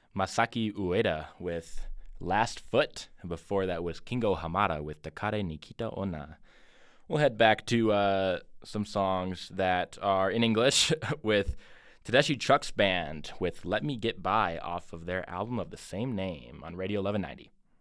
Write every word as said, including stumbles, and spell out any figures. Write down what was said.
Masaki Ueda with Last Foot. Before that was Kingo Hamada with Takare Nikita Onna. We'll head back to uh, some songs that are in English with Tedeschi Trucks Band with Let Me Get By off of their album of the same name on Radio eleven ninety.